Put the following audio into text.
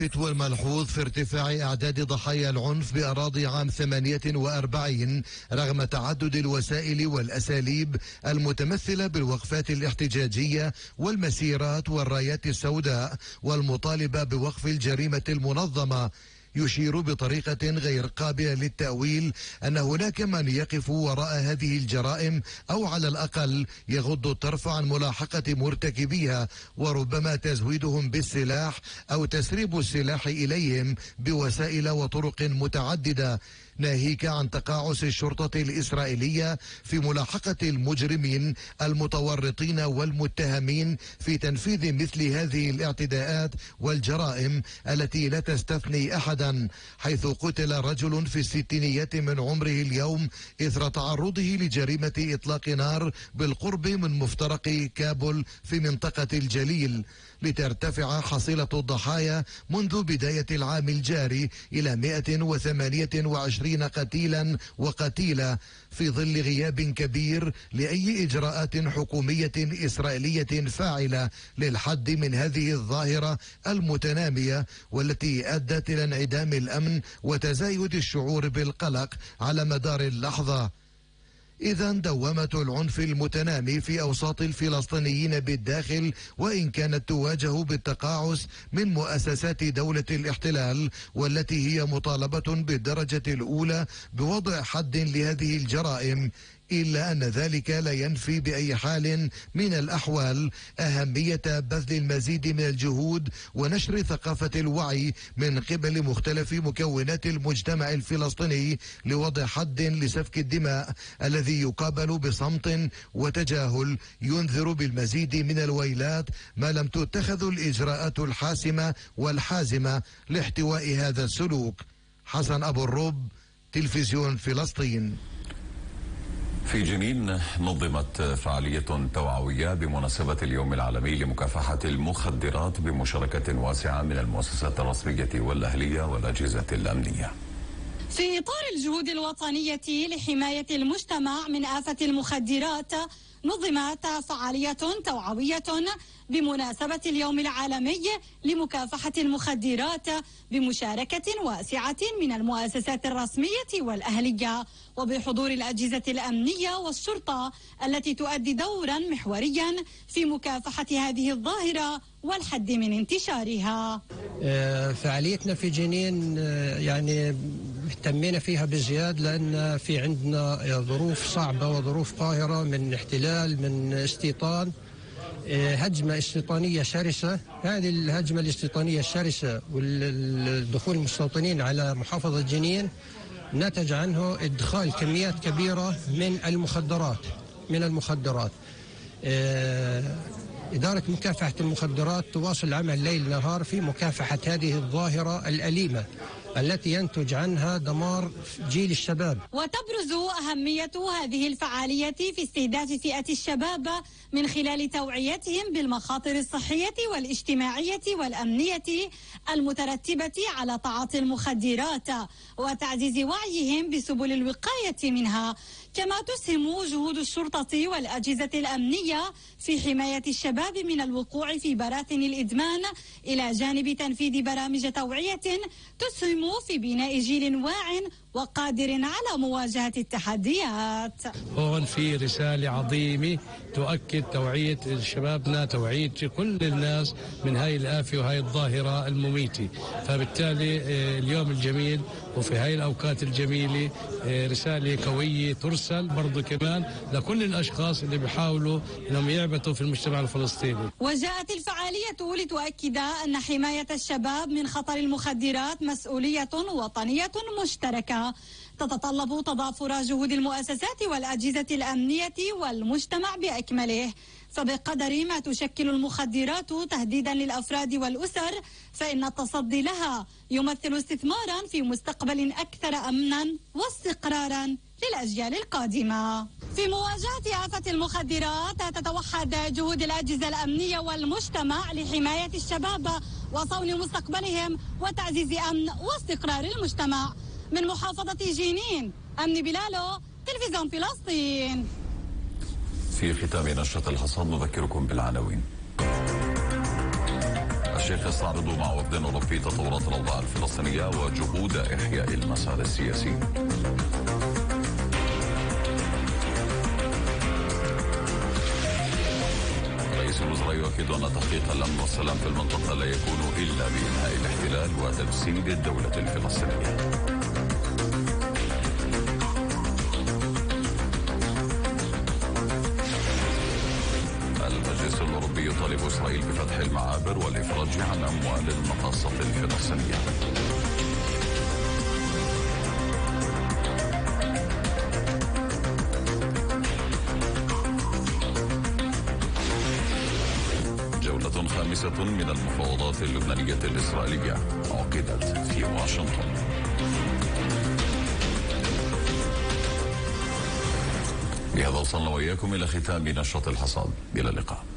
والملحوظ في ارتفاع أعداد ضحايا العنف بأراضي عام 48 رغم تعدد الوسائل والأساليب المتمثلة بالوقفات الاحتجاجية والمسيرات والرايات السوداء والمطالبة بوقف الجريمة المنظمة. يشير بطريقة غير قابلة للتأويل أن هناك من يقف وراء هذه الجرائم أو على الأقل يغض الطرف عن ملاحقة مرتكبيها، وربما تزويدهم بالسلاح أو تسريب السلاح إليهم بوسائل وطرق متعددة، ناهيك عن تقاعس الشرطة الإسرائيلية في ملاحقة المجرمين المتورطين والمتهمين في تنفيذ مثل هذه الاعتداءات والجرائم التي لا تستثني أحدا، حيث قتل رجل في الستينيات من عمره اليوم إثر تعرضه لجريمة إطلاق نار بالقرب من مفترق كابول في منطقة الجليل، لترتفع حصيلة الضحايا منذ بداية العام الجاري إلى 128 قتيلا وقتيلة، في ظل غياب كبير لأي إجراءات حكومية إسرائيلية فاعلة للحد من هذه الظاهرة المتنامية والتي أدت إلى انعدام الأمن وتزايد الشعور بالقلق على مدار اللحظة. إذا دوامة العنف المتنامي في أوساط الفلسطينيين بالداخل وإن كانت تواجه بالتقاعس من مؤسسات دولة الاحتلال والتي هي مطالبة بالدرجة الأولى بوضع حد لهذه الجرائم، إلا أن ذلك لا ينفي بأي حال من الأحوال أهمية بذل المزيد من الجهود ونشر ثقافة الوعي من قبل مختلف مكونات المجتمع الفلسطيني لوضع حد لسفك الدماء الذي يقابل بصمت وتجاهل ينذر بالمزيد من الويلات ما لم تتخذ الإجراءات الحاسمة والحازمة لاحتواء هذا السلوك. حسن أبو الرب، تلفزيون فلسطين. في جنين نظمت فعالية توعوية بمناسبة اليوم العالمي لمكافحة المخدرات بمشاركة واسعة من المؤسسات الرسمية والأهلية والأجهزة الأمنية. في إطار الجهود الوطنية لحماية المجتمع من آفة المخدرات، نظمت فعالية توعوية بمناسبة اليوم العالمي لمكافحة المخدرات بمشاركة واسعة من المؤسسات الرسمية والأهلية وبحضور الأجهزة الأمنية والشرطة التي تؤدي دورا محوريا في مكافحة هذه الظاهرة والحد من انتشارها. فعاليتنا في جنين يعني اهتمينا فيها بزياد لأن في عندنا ظروف صعبة وظروف قاهرة من احتلال، من استيطان، هجمة استيطانية شرسة. هذه الهجمة الاستيطانية الشرسة والدخول المستوطنين على محافظة جنين نتج عنه ادخال كميات كبيرة من المخدرات. إدارة مكافحة المخدرات تواصل العمل ليل نهار في مكافحة هذه الظاهرة الأليمة التي ينتج عنها دمار جيل الشباب. وتبرز أهمية هذه الفعالية في استهداف فئة الشباب من خلال توعيتهم بالمخاطر الصحية والاجتماعية والأمنية المترتبة على تعاطي المخدرات وتعزيز وعيهم بسبل الوقاية منها، كما تسهم جهود الشرطة والأجهزة الأمنية في حماية الشباب من الوقوع في براثن الإدمان، إلى جانب تنفيذ برامج توعية تسهم في بناء جيل واع وقادر على مواجهة التحديات. هون في رسالة عظيمة تؤكد توعية شبابنا، توعية كل الناس من هاي الآفة وهاي الظاهرة المميتة. فبالتالي اليوم الجميل وفي هاي الأوقات الجميلة رسالة قوية ترسل برضو كمان لكل الأشخاص اللي بيحاولوا أنهم يعبثوا في المجتمع الفلسطيني. وجاءت الفعالية لتؤكد أن حماية الشباب من خطر المخدرات مسؤولية وطنية مشتركة تتطلب تضافر جهود المؤسسات والأجهزة الأمنية والمجتمع بأكمله، فبقدر ما تشكل المخدرات تهديدا للأفراد والأسر فإن التصدي لها يمثل استثمارا في مستقبل أكثر أمنا واستقرارا للأجيال القادمة. في مواجهة آفة المخدرات تتوحد جهود الأجهزة الأمنية والمجتمع لحماية الشباب وصون مستقبلهم وتعزيز أمن واستقرار المجتمع. من محافظة جنين، أمني بلالو، تلفزيون فلسطين. في ختام نشرة الحصاد نذكركم بالعناوين. الشيخ يستعرض مع وفد أوروبي تطورات الأوضاع الفلسطينية وجهود إحياء المسار السياسي. رئيس الوزراء يؤكد أن تحقيق الأمن والسلام في المنطقة لا يكون إلا بإنهاء الاحتلال وتجسيد الدولة الفلسطينية. المجلس الأوروبي يطالب إسرائيل بفتح المعابر والإفراج عن أموال المقاصة الفلسطينية. جولة خامسة من المفاوضات اللبنانية الإسرائيلية عقدت في واشنطن. بهذا وصلنا وإياكم إلى ختام نشرة الحصاد. إلى اللقاء.